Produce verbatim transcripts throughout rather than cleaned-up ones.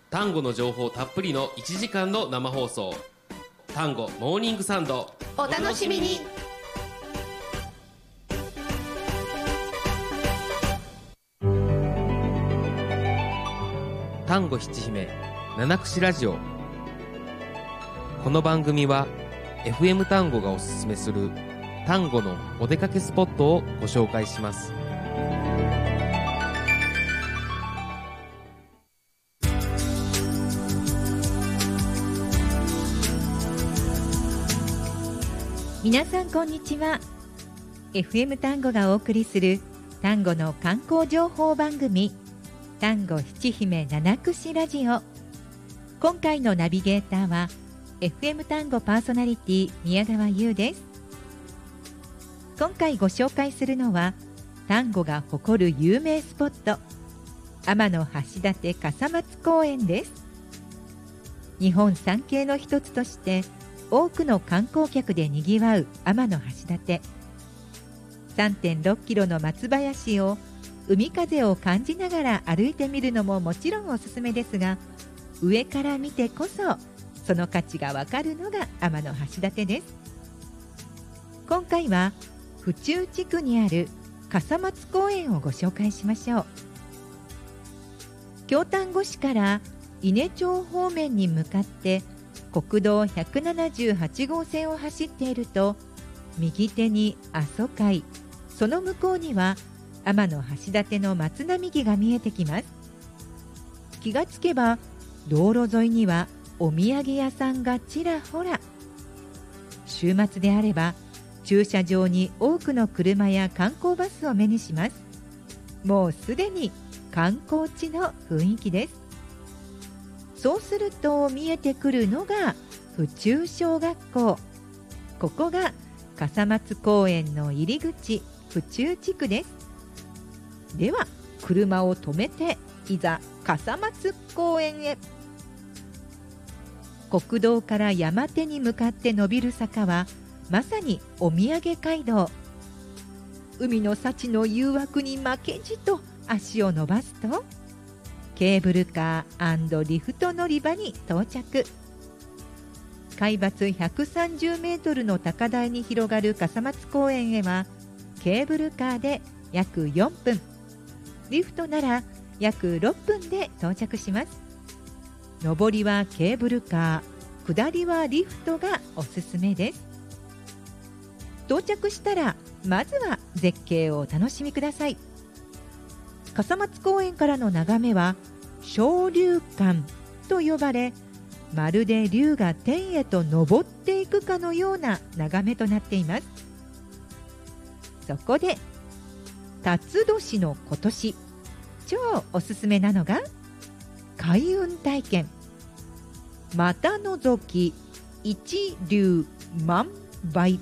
単語の情報たっぷりのいちじかんの生放送、単語モーニングサンド、 お楽しみに。 単語七姫七口ラジオ。この番組は エフエム 単語がおすすめする単語のお出かけスポットをご紹介します。 皆さんこんにちは。 エフエム 単語がお送りする単語の観光情報番組、単語七姫七口ラジオ。今回のナビゲーターは エフエム 単語パーソナリティ宮川優です。今回ご紹介するのは単語が誇る有名スポット、天橋立笠松公園です。日本三景の一つとして多くの観光客でにぎわう天橋立。 さんてんろっキロの松林を海風を感じながら歩いてみるのももちろんおすすめですが、上から見てこそその価値がわかるのが天橋立です。今回は府中地区にある笠松公園をご紹介しましょう。京丹後市から伊根町方面に向かって国道ひゃくななじゅうはち号線を走っていると、右手に阿蘇海、その向こうには天橋立の松並木が見えてきます。気がつけば道路沿いにはお土産屋さんがちらほら。週末であれば駐車場に多くの車や観光バスを目にします。もうすでに観光地の雰囲気です。そうすると見えてくるのが府中小学校。ここが笠松公園の入り口、府中地区です。では車を止めていざ笠松公園へ。国道から山手に向かって伸びる坂はまさにお土産街道。海の幸の誘惑に負けじと足を伸ばすと、ケーブルカー&リフト乗り場に到着。海抜ひゃくさんじゅうメートルの高台に広がる笠松公園へはケーブルカーで約よんぷん、リフトなら約ろっぷんで到着します。上りはケーブルカー、下りはリフトがおすすめです。到着したらまずは絶景をお楽しみください。笠松公園からの眺めは昇龍館と呼ばれ、まるで龍が天へと昇っていくかのような眺めとなっています。そこで辰年の今年、超おすすめなのが開運体験、股のぞき一龍万倍。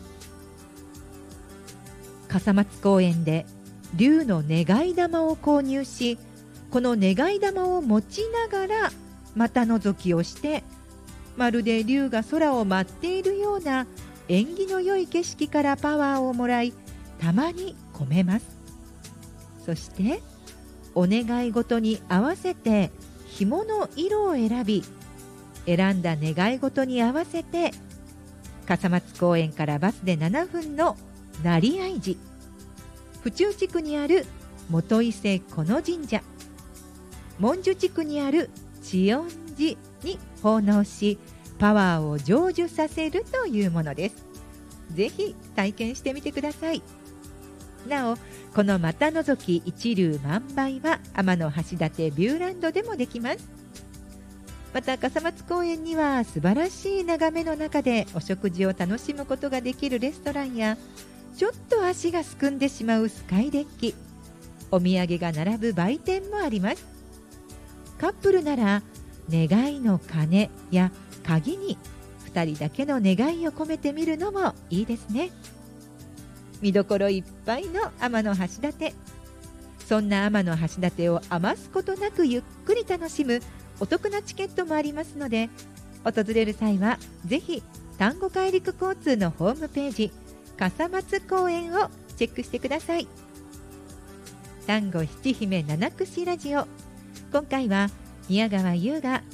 笠松公園で龍の願い玉を購入し、この願い玉を持ちながら股のぞきをして、まるで龍が空を舞っているような縁起の良い景色からパワーをもらい、玉に込めます。そしてお願い事に合わせて紐の色を選び、選んだ願い事に合わせて笠松公園からバスでななふんの成合寺、府中地区にある元伊勢この神社、文殊地区にある智恩寺に奉納し、パワーを成就させるというものです。ぜひ体験してみてください。なお、この股のぞき一龍万倍は天橋立ビューランドでもできます。また笠松公園には素晴らしい眺めの中でお食事を楽しむことができるレストランや、ちょっと足がすくんでしまうスカイデッキ、お土産が並ぶ売店もあります。カップルなら願いの鐘や鍵にふたりだけの願いを込めてみるのもいいですね。見どころいっぱいの天橋立。そんな天橋立を余すことなくゆっくり楽しむお得なチケットもありますので、訪れる際はぜひ丹後海陸交通のホームページ笠松公園をチェックしてください。丹後七姫七串ラジオ、今回は宮川優が